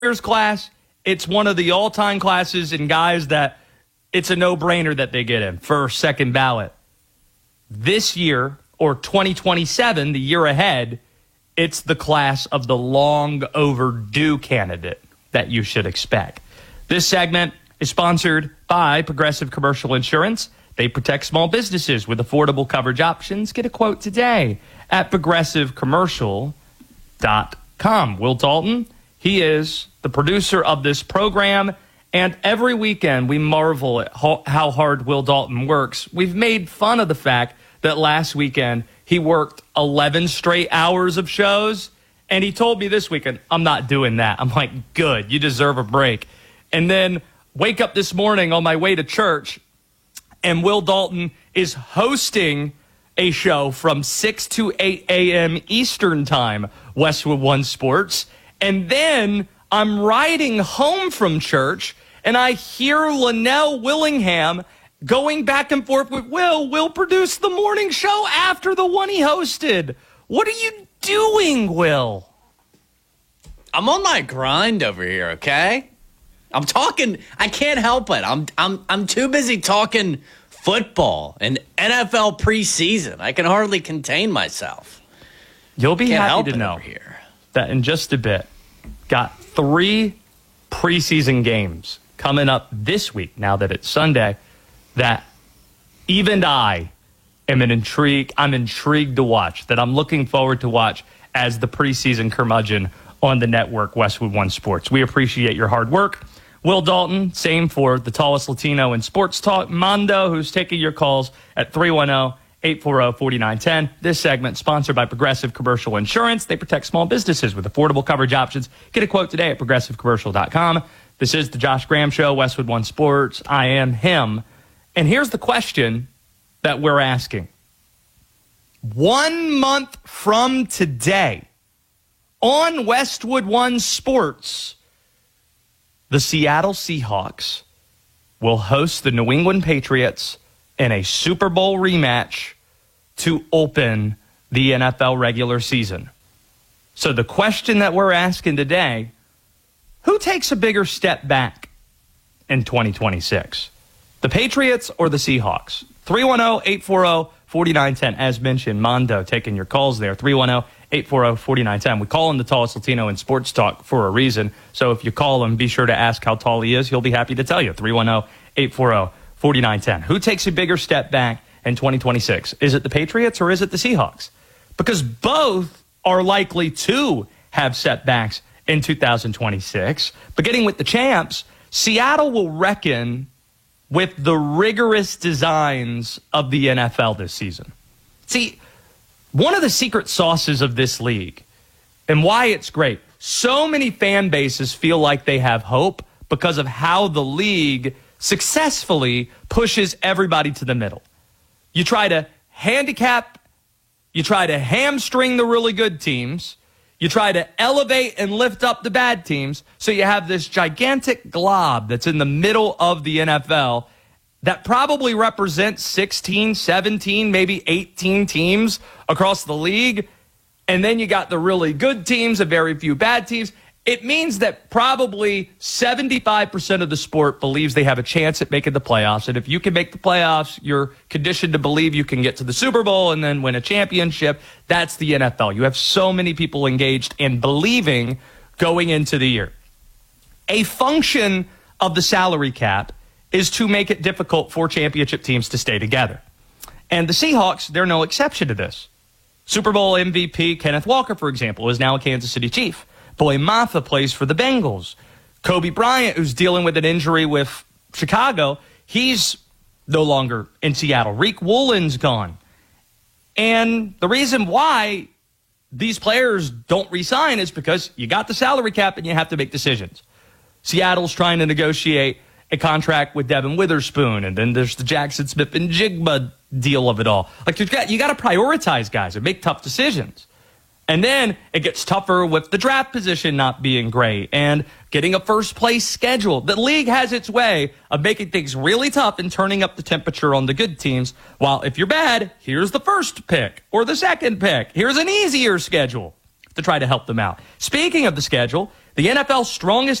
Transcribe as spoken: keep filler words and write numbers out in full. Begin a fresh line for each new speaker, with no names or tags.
class, it's one of the all-time classes in guys that it's a no-brainer that they get in first, second ballot. This year, or twenty twenty-seven, the year ahead, it's the class of the long overdue candidate that you should expect. This segment is sponsored by Progressive Commercial Insurance. They protect small businesses with affordable coverage options. Get a quote today at progressive commercial dot com. Will Dalton, he is the producer of this program, and every weekend we marvel at how hard Will Dalton works. We've made fun of the fact that last weekend he worked eleven straight hours of shows, and he told me this weekend, I'm not doing that. I'm like, good, you deserve a break. And then wake up this morning on my way to church, and Will Dalton is hosting a show from six to eight a.m. Eastern Time, Westwood One Sports. And then I'm riding home from church, and I hear Linnell Willingham going back and forth with Will. Will produced the morning show after the one he hosted. What are you doing, Will?
I'm on my grind over here, okay? I'm talking, I can't help it. I'm I'm I'm too busy talking football and N F L preseason. I can hardly contain myself.
You'll be
Can't
happy
help
to
it
know
over here.
that in just a bit, got three preseason games coming up this week, now that it's Sunday, that even I am an intrigue. I'm intrigued to watch, that I'm looking forward to watch as the preseason curmudgeon on the network, Westwood One Sports. We appreciate your hard work. Will Dalton, same for the tallest Latino in sports talk, Mondo, who's taking your calls at three one zero, eight four zero, four nine one zero. This segment sponsored by Progressive Commercial Insurance. They protect small businesses with affordable coverage options. Get a quote today at progressive commercial dot com. This is the Josh Graham Show, Westwood One Sports. I am him. And here's the question that we're asking. One month from today, on Westwood One Sports, the Seattle Seahawks will host the New England Patriots in a Super Bowl rematch to open the N F L regular season. So the question that we're asking today, who takes a bigger step back in twenty twenty-six? The Patriots or the Seahawks? three one zero, eight four zero, four nine one zero. As mentioned, Mondo taking your calls there. three one zero, eight four zero, four nine one zero. We call him the tallest Latino in sports talk for a reason. So if you call him, be sure to ask how tall he is. He'll be happy to tell you. three one zero, eight four zero, four nine one zero. Who takes a bigger step back in twenty twenty-six? Is it the Patriots or is it the Seahawks? Because both are likely to have setbacks in two thousand twenty-six. Beginning with the champs, Seattle will reckon with the rigorous designs of the N F L this season. See, one of the secret sauces of this league and why it's great, so many fan bases feel like they have hope because of how the league successfully pushes everybody to the middle. You try to handicap, you try to hamstring the really good teams, you try to elevate and lift up the bad teams, so you have this gigantic glob that's in the middle of the N F L that probably represents sixteen, seventeen, maybe eighteen teams across the league. And then you got the really good teams and very few bad teams. It means that probably seventy-five percent of the sport believes they have a chance at making the playoffs. And if you can make the playoffs, you're conditioned to believe you can get to the Super Bowl and then win a championship. That's the N F L. You have so many people engaged in believing going into the year. A function of the salary cap is to make it difficult for championship teams to stay together. And the Seahawks, they're no exception to this. Super Bowl M V P Kenneth Walker, for example, is now a Kansas City Chief. Boy Maffa plays for the Bengals. Kobe Bryant, who's dealing with an injury with Chicago, he's no longer in Seattle. Reek Woolen's gone. And the reason why these players don't resign is because you got the salary cap and you have to make decisions. Seattle's trying to negotiate a contract with Devin Witherspoon, and then there's the Jackson Smith and Jigba deal of it all. Like, you got, you got to prioritize guys and make tough decisions. And then it gets tougher with the draft position not being great and getting a first place schedule. The league has its way of making things really tough and turning up the temperature on the good teams. While if you're bad, here's the first pick or the second pick. Here's an easier schedule. to try to help them out. Speaking of the schedule, the N F L's strongest